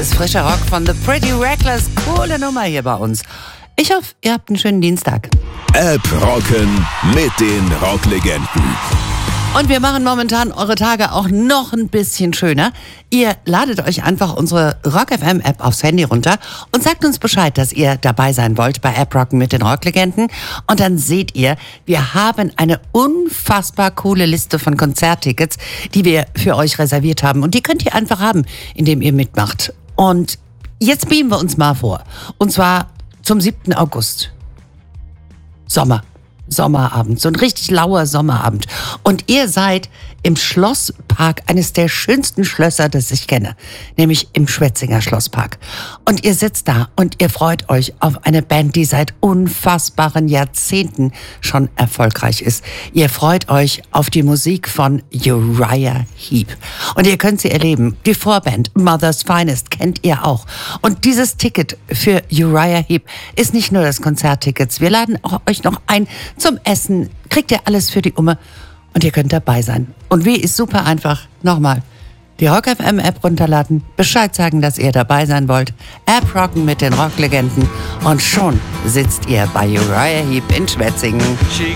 ist frischer Rock von The Pretty Reckless. Coole Nummer hier bei uns. Ich hoffe, ihr habt einen schönen Dienstag. App rocken mit den Rocklegenden. Und wir machen momentan eure Tage auch noch ein bisschen schöner. Ihr ladet euch einfach unsere Rock FM App aufs Handy runter und sagt uns Bescheid, dass ihr dabei sein wollt bei App Rocken mit den Rocklegenden. Und dann seht ihr, wir haben eine unfassbar coole Liste von Konzerttickets, die wir für euch reserviert haben. Und die könnt ihr einfach haben, indem ihr mitmacht. Und jetzt beamen wir uns mal vor. Und zwar zum 7. August. Sommerabend, so ein richtig lauer Sommerabend. Und ihr seid im Schlosspark, eines der schönsten Schlösser, das ich kenne, nämlich im Schwetzinger Schlosspark. Und ihr sitzt da und ihr freut euch auf eine Band, die seit unfassbaren Jahrzehnten schon erfolgreich ist. Ihr freut euch auf die Musik von Uriah Heep. Und ihr könnt sie erleben. Die Vorband Mother's Finest kennt ihr auch. Und dieses Ticket für Uriah Heep ist nicht nur das Konzertticket. Wir laden euch noch ein zum Essen. Kriegt ihr alles für die Umme. Und ihr könnt dabei sein. Und wie ist super einfach. Nochmal, die Rock FM App runterladen, Bescheid sagen, dass ihr dabei sein wollt, App rocken mit den Rocklegenden und schon sitzt ihr bei Uriah Heep in Schwetzingen.